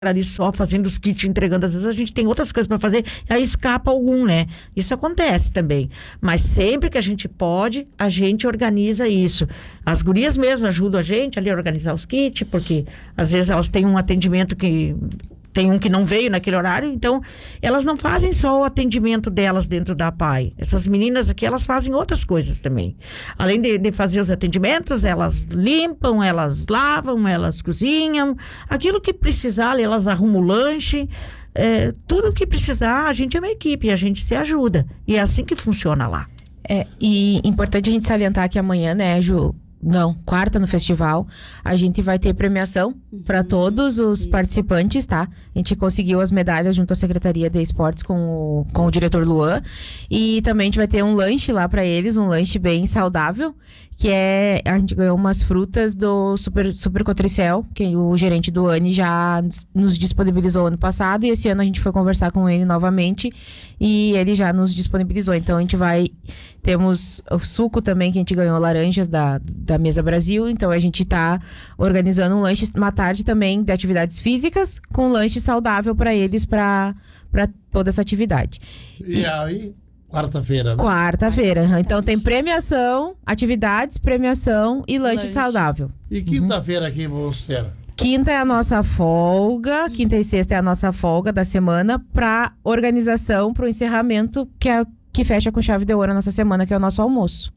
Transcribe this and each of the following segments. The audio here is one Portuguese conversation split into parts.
ali só fazendo os kits, entregando, às vezes a gente tem outras coisas para fazer, aí escapa algum, né? Isso acontece também. Mas sempre que a gente pode, a gente organiza isso. As gurias mesmo ajudam a gente ali a organizar os kits, porque às vezes elas têm um atendimento que... Tem um que não veio naquele horário, então elas não fazem só o atendimento delas dentro da APAE. Essas meninas aqui, elas fazem outras coisas também. Além de fazer os atendimentos, elas limpam, elas lavam, elas cozinham. Aquilo que precisar, elas arrumam o lanche. Tudo que precisar, a gente é uma equipe, a gente se ajuda. E é assim que funciona lá. E importante a gente salientar que amanhã, né, Ju? Não, quarta no festival, a gente vai ter premiação para todos os participantes, tá? A gente conseguiu as medalhas junto à Secretaria de Esportes com o diretor Luan. E também a gente vai ter um lanche lá para eles, um lanche bem saudável, que a gente ganhou umas frutas do Super Cotricel, que o gerente do ANI já nos disponibilizou ano passado, e esse ano a gente foi conversar com ele novamente e ele já nos disponibilizou. Então a gente temos o suco também, que a gente ganhou laranjas da Mesa Brasil, então a gente tá organizando um lanche, uma tarde também de atividades físicas, com um lanche saudável para eles, para toda essa atividade. E aí, quarta-feira, né? Quarta-feira. Então tem premiação, atividades, premiação e lanche saudável. E quinta-feira aqui vamos ter? Quinta é a nossa folga, quinta e sexta é a nossa folga da semana para organização, para o encerramento, que fecha com chave de ouro a nossa semana, que é o nosso almoço.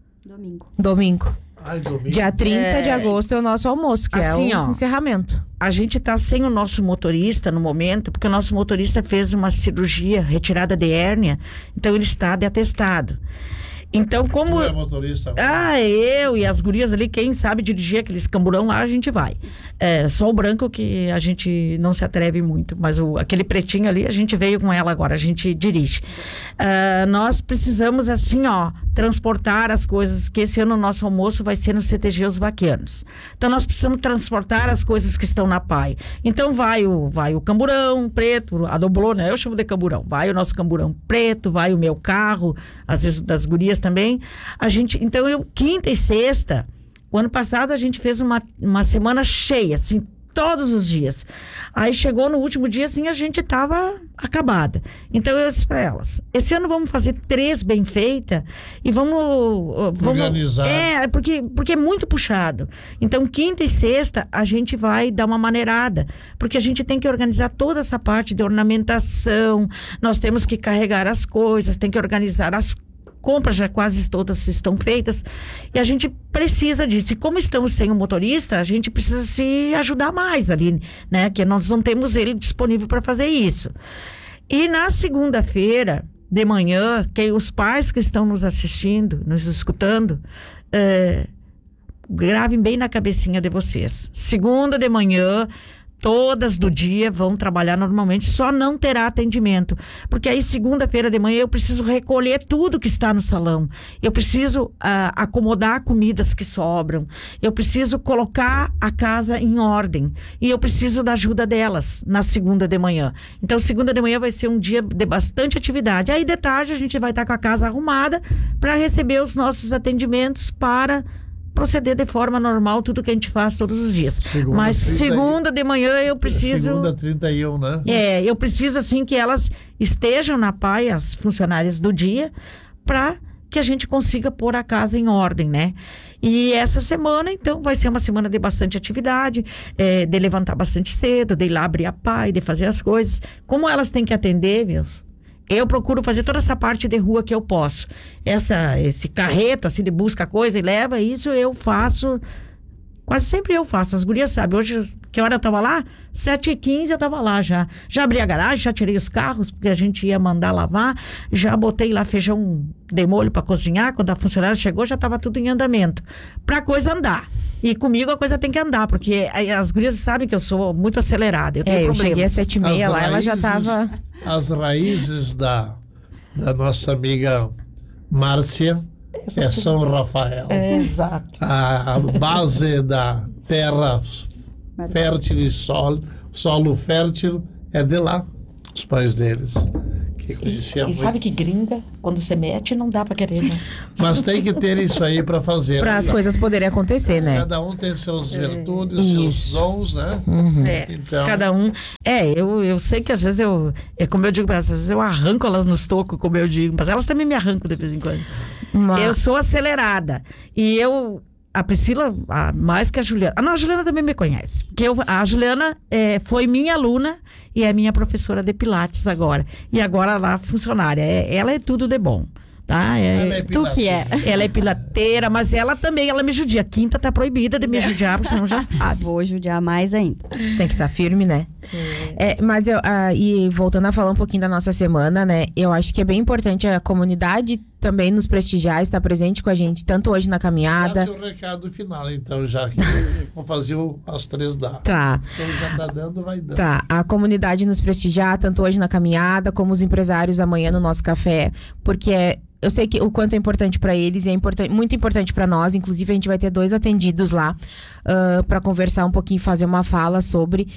Domingo. Ai, domingo. Dia 30 de agosto é o nosso almoço, que assim, é o encerramento. A gente tá sem o nosso motorista no momento, porque o nosso motorista fez uma cirurgia, retirada de hérnia, então ele está de atestado. Então, como... Tu é motorista? Eu e as gurias ali, quem sabe dirigir aqueles camburão lá, a gente vai. Só o branco que a gente não se atreve muito, mas aquele pretinho ali, a gente veio com ela agora, a gente dirige. Nós precisamos, assim, transportar as coisas, que esse ano o nosso almoço vai ser no CTG Os Vaqueanos. Então, nós precisamos transportar as coisas que estão na PAI. Então, vai o camburão preto, a doblô, né? Eu chamo de camburão. Vai o nosso camburão preto, vai o meu carro, às vezes das gurias também. Então, quinta e sexta, o ano passado a gente fez uma semana cheia, assim, todos os dias. Aí chegou no último dia, assim, a gente tava acabada. Então eu disse pra elas, esse ano vamos fazer 3 bem feitas e vamos organizar. Porque é muito puxado. Então quinta e sexta a gente vai dar uma maneirada, porque a gente tem que organizar toda essa parte de ornamentação, nós temos que carregar as coisas, tem que organizar as compras, já quase todas estão feitas, e a gente precisa disso. E como estamos sem o motorista, a gente precisa se ajudar mais ali, né? Que nós não temos ele disponível para fazer isso. E na segunda-feira de manhã, os pais que estão nos assistindo, nos escutando, gravem bem na cabecinha de vocês. Segunda de manhã, todas do dia vão trabalhar normalmente, só não terá atendimento, porque aí segunda-feira de manhã eu preciso recolher tudo que está no salão, eu preciso acomodar comidas que sobram, eu preciso colocar a casa em ordem, e eu preciso da ajuda delas na segunda de manhã. Então segunda de manhã vai ser um dia de bastante atividade, aí de tarde a gente vai estar com a casa arrumada para receber os nossos atendimentos, para proceder de forma normal, tudo que a gente faz todos os dias. Mas segunda de manhã eu preciso... Segunda, 31, né? Eu preciso, assim, que elas estejam na PAI, as funcionárias do dia, para que a gente consiga pôr a casa em ordem, né? E essa semana, então, vai ser uma semana de bastante atividade, de levantar bastante cedo, de ir lá abrir a PAI, de fazer as coisas. Como elas têm que atender, meus... Eu procuro fazer toda essa parte de rua que eu posso. Esse carreto, assim, de busca coisa e leva, isso eu faço. Quase sempre eu faço. As gurias sabem. Hoje, que hora eu tava lá? 7h15 eu tava lá já. Já abri a garagem, já tirei os carros, porque a gente ia mandar lavar. Já botei lá feijão de molho para cozinhar. Quando a funcionária chegou, já tava tudo em andamento. Pra coisa andar. E comigo a coisa tem que andar, porque as gurias sabem que eu sou muito acelerada. Eu tenho problemas. Eu cheguei às 7h30 lá, ela já tava... As raízes da nossa amiga Márcia é São Rafael. Exato. A base da terra fértil e solo fértil é de lá, os pais deles. que conhecia E muito. sabe que gringa, quando você mete, não dá pra querer, né? Mas tem que ter isso aí para fazer. Para as coisas poderem acontecer, né? Cada um tem suas virtudes, Isso. seus dons, né? Então, Cada um. Eu sei que às vezes como eu digo, às vezes eu arranco elas nos tocos, como eu digo, mas elas também me arrancam de vez em quando. Eu sou acelerada. E a Priscila, mais que a Juliana. A Juliana também me conhece. Porque a Juliana foi minha aluna e é minha professora de Pilates agora. E agora lá, funcionária. Ela é tudo de bom. Tá? Tu que é. Ela é pilateira, mas ela também, ela me judia. Quinta tá proibida de me judiar, porque senão já sabe. Vou judiar mais ainda. Tem que estar firme, né? Mas e voltando a falar um pouquinho da nossa semana, né? Eu acho que é bem importante a comunidade também nos prestigiar, estar presente com a gente, tanto hoje na caminhada. Esse é o recado final, então, já que vou fazer às 3 da. Tá. Então já tá dando, vai dando. Tá, a comunidade nos prestigiar, tanto hoje na caminhada, como os empresários amanhã no nosso café, porque eu sei que o quanto é importante para eles e muito importante para nós. Inclusive, a gente vai ter 2 atendidos lá para conversar um pouquinho, fazer uma fala sobre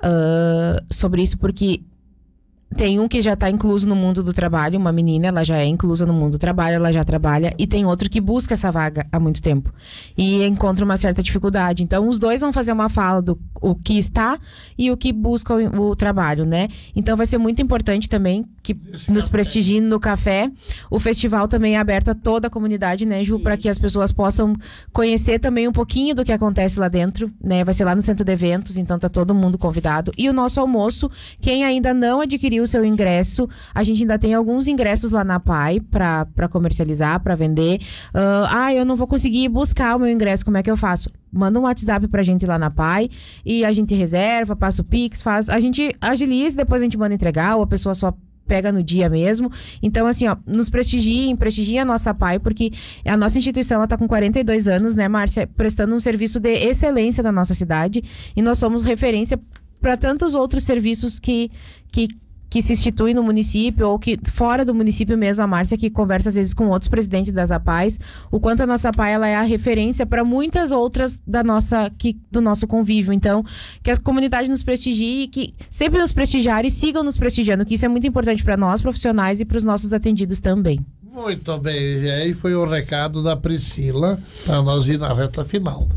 isso, porque tem um que já está incluso no mundo do trabalho, uma menina, ela já é inclusa no mundo do trabalho, ela já trabalha, e tem outro que busca essa vaga há muito tempo e encontra uma certa dificuldade. Então, os 2 vão fazer uma fala do o que está e o que busca o trabalho, né? Então, vai ser muito importante também que nos prestigiem no café. O festival também é aberto a toda a comunidade, né, Ju? Para que as pessoas possam conhecer também um pouquinho do que acontece lá dentro, né? Vai ser lá no centro de eventos, então tá todo mundo convidado. E o nosso almoço, quem ainda não adquiriu o seu ingresso, a gente ainda tem alguns ingressos lá na PAI para comercializar, para vender. Eu não vou conseguir buscar o meu ingresso, como é que eu faço? Manda um WhatsApp pra gente lá na PAI e a gente reserva, passa o Pix, a gente agiliza, depois a gente manda entregar, ou a pessoa só pega no dia mesmo. Então, assim, nos prestigiem a nossa PAI, porque a nossa instituição, ela tá com 42 anos, né, Márcia, prestando um serviço de excelência na nossa cidade, e nós somos referência para tantos outros serviços que se institui no município, ou que fora do município mesmo. A Márcia, que conversa às vezes com outros presidentes das APAIs, o quanto a nossa APAI, ela é a referência para muitas outras do nosso convívio. Então, que a comunidade nos prestigie, que sempre nos prestigiar e sigam nos prestigiando, que isso é muito importante para nós profissionais e para os nossos atendidos também. Muito bem, e aí foi o recado da Priscila para nós ir na reta final.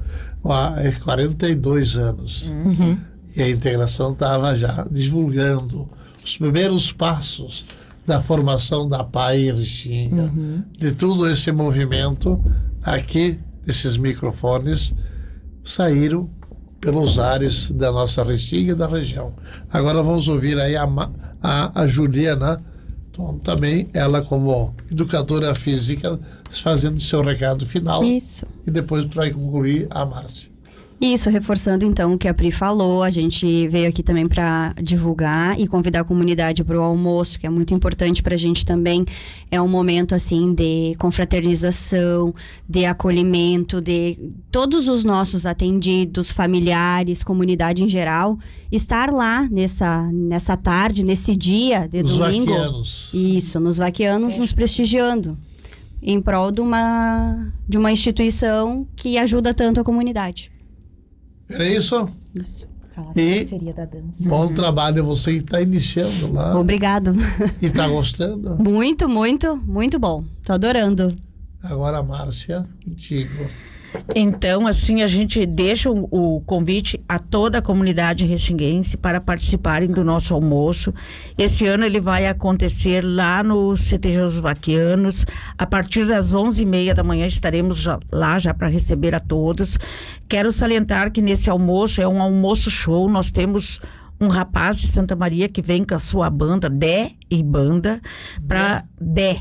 42 anos. E a integração estava já divulgando os primeiros passos da formação da PAI Erechim, de todo esse movimento. Aqui, esses microfones saíram pelos ares da nossa Erechim e da região. Agora vamos ouvir aí a Juliana, então, também ela como educadora física, fazendo seu recado final. Isso. E depois, para concluir, a Márcia. Isso, reforçando então o que a Pri falou, a gente veio aqui também para divulgar e convidar a comunidade para o almoço, que é muito importante para a gente também. É um momento assim de confraternização, de acolhimento, de todos os nossos atendidos, familiares, comunidade em geral, estar lá nessa tarde, nesse dia de domingo. Vaquianos. Isso, nos vaquianos, nos prestigiando, em prol de uma instituição que ajuda tanto a comunidade. Era isso? Isso. E Seria da dança. bom trabalho, você que está iniciando lá. Obrigado. E está gostando? Muito, muito, muito bom. Tô adorando. Agora, Márcia, contigo. Então, assim, a gente deixa o convite a toda a comunidade rexinguense para participarem do nosso almoço. Esse ano ele vai acontecer lá no CTG Os Vaquianos. A partir das 11h30 da manhã estaremos lá já para receber a todos. Quero salientar que nesse almoço é um almoço show. Nós temos um rapaz de Santa Maria que vem com a sua banda, Dé e Banda, para Dé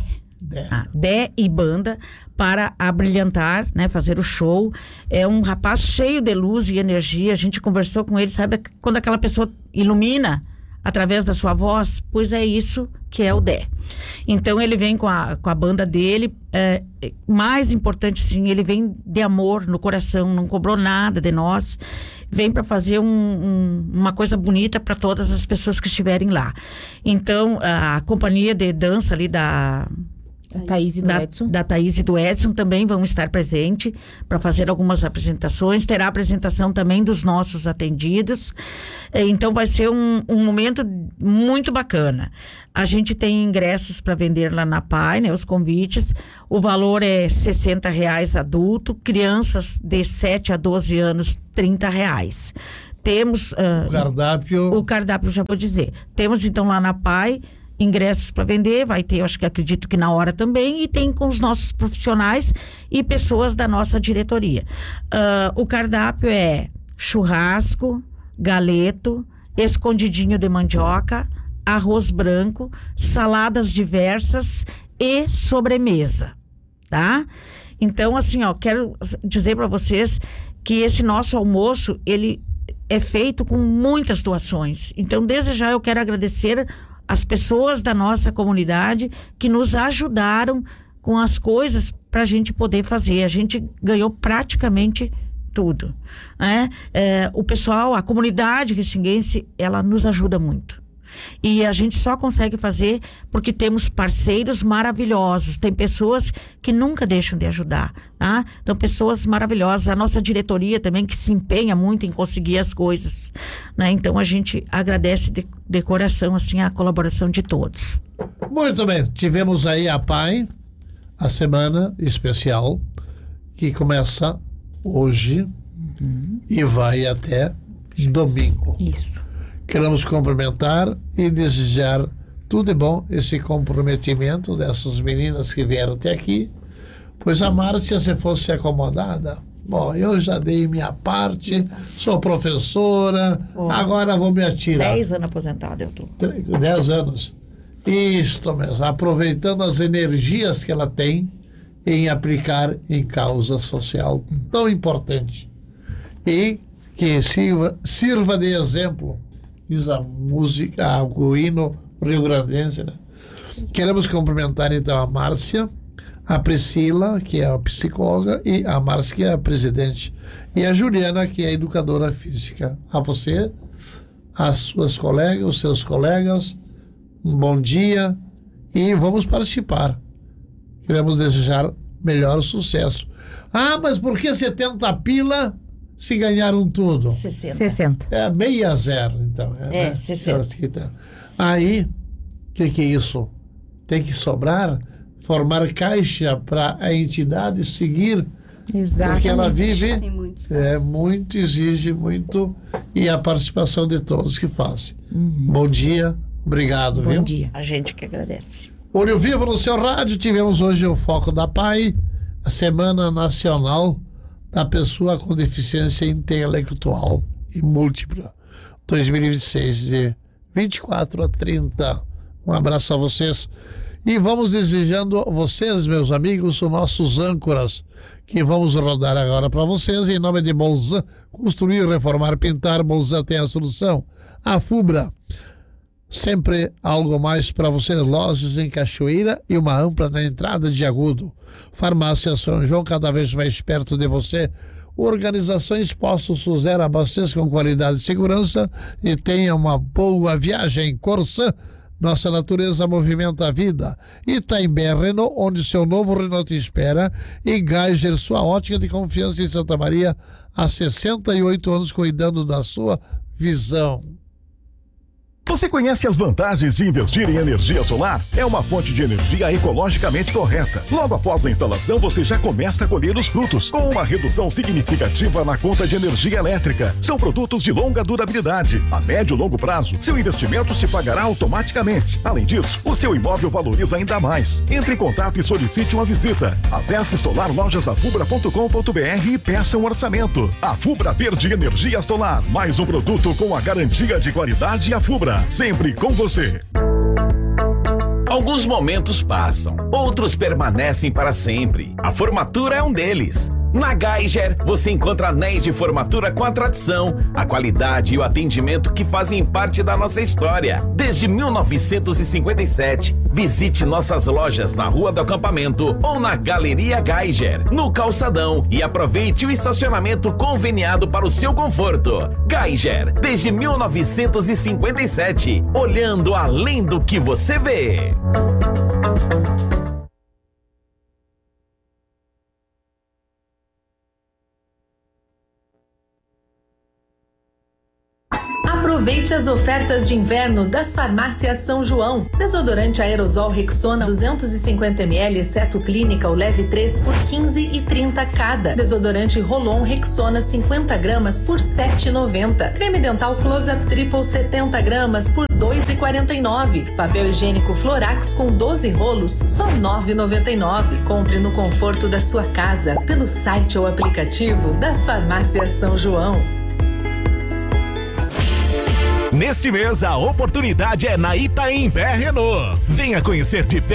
e Banda, para abrilhantar, né, fazer o show. É um rapaz cheio de luz e energia. A gente conversou com ele, sabe quando aquela pessoa ilumina através da sua voz? Pois é isso que é o Dé. Então ele vem com a banda dele. Mais importante, sim, ele vem de amor no coração, não cobrou nada de nós. Vem para fazer uma coisa bonita para todas as pessoas que estiverem lá. Então a companhia de dança ali da Thaís e do Edson. Da Thaís e do Edson também vão estar presentes para fazer algumas apresentações. Terá a apresentação também dos nossos atendidos. Então vai ser um momento muito bacana. A gente tem ingressos para vender lá na PAI, né? Os convites. O valor é R$60 adulto, crianças de 7 a 12 anos, R$30. Temos... o cardápio, já vou dizer. Temos, então, lá na PAI, ingressos para vender, vai ter, eu acredito que na hora também, e tem com os nossos profissionais e pessoas da nossa diretoria. O cardápio é churrasco, galeto, escondidinho de mandioca, arroz branco, saladas diversas e sobremesa, tá? Então, assim, quero dizer para vocês que esse nosso almoço, ele é feito com muitas doações. Então, desde já eu quero agradecer as pessoas da nossa comunidade que nos ajudaram com as coisas para a gente poder fazer. A gente ganhou praticamente tudo, né? O pessoal, a comunidade restinguense, ela nos ajuda muito. E a gente só consegue fazer porque temos parceiros maravilhosos. Tem pessoas que nunca deixam de ajudar, tá? Então, pessoas maravilhosas. A nossa diretoria também, que se empenha muito em conseguir as coisas, né? Então, a gente agradece de coração, assim, a colaboração de todos. Muito bem. Tivemos aí a PAI, a semana especial, que começa hoje e vai até domingo. Isso. Queremos cumprimentar e desejar tudo de bom, esse comprometimento dessas meninas que vieram até aqui. Pois a Márcia, se fosse acomodada, bom, eu já dei minha parte, sou professora, agora vou me atirar. 10 anos aposentada eu tô. 10 anos. Isto mesmo, aproveitando as energias que ela tem em aplicar em causa social tão importante. E que sirva de exemplo, diz a música, o hino rio-grandense, né? Queremos cumprimentar então a Márcia, a Priscila, que é a psicóloga, e a Márcia, que é a presidente, e a Juliana, que é a educadora física. A você, as suas colegas, os seus colegas, um bom dia e vamos participar. Queremos desejar melhor sucesso. Ah, mas por que 70 pila se ganharam tudo? 60. É 60, então. É, né? 60. Aí, o que é isso? Tem que sobrar, formar caixa para a entidade seguir. Exatamente. Porque ela vive, Tem muitos casos. muito, exige muito, e a participação de todos que fazem. Bom dia, obrigado. Bom viu? dia. A gente que agradece. Olho Vivo no seu rádio, tivemos hoje o Foco da PAI, a Semana Nacional da Pessoa com Deficiência Intelectual e Múltipla, 2026, de 24 a 30. Um abraço a vocês. E vamos desejando a vocês, meus amigos, os nossos âncoras, que vamos rodar agora para vocês, em nome de Bolzan. Construir, reformar, pintar, Bolzan tem a solução. A FUBRA, sempre algo mais para você. Lojas em Cachoeira e uma ampla na entrada de Agudo. Farmácia São João, cada vez mais perto de você. Organizações Postos Suzera, abasteça com qualidade e segurança e tenha uma boa viagem. Corsã, nossa natureza movimenta a vida. Itaimbé Renault, onde seu novo Renault te espera. E Geiger, sua ótica de confiança em Santa Maria, há 68 anos cuidando da sua visão. Você conhece as vantagens de investir em energia solar? É uma fonte de energia ecologicamente correta. Logo após a instalação, você já começa a colher os frutos, com uma redução significativa na conta de energia elétrica. São produtos de longa durabilidade. A médio e longo prazo, seu investimento se pagará automaticamente. Além disso, o seu imóvel valoriza ainda mais. Entre em contato e solicite uma visita. Acesse solarlojasafubra.com.br e peça um orçamento. A Fubra Verde Energia Solar, mais um produto com a garantia de qualidade a Fubra. Sempre com você. Alguns momentos passam, outros permanecem para sempre. A formatura é um deles. Na Geiger, você encontra anéis de formatura com a tradição, a qualidade e o atendimento que fazem parte da nossa história. Desde 1957, visite nossas lojas na Rua do Acampamento ou na Galeria Geiger, no Calçadão, e aproveite o estacionamento conveniado para o seu conforto. Geiger, desde 1957, olhando além do que você vê. Aproveite Aproveite as ofertas de inverno das farmácias São João. Desodorante aerosol Rexona 250 ml, exceto clínica, o leve 3 por 15,30 cada. Desodorante Rolon Rexona 50 gramas por 7,90. Creme dental Close-Up Triple 70 gramas por 2,49. Papel higiênico Florax com 12 rolos, só 9,99. Compre no conforto da sua casa, pelo site ou aplicativo das farmácias São João. Neste mês, a oportunidade é na Itaimbé Renault. Venha conhecer de perto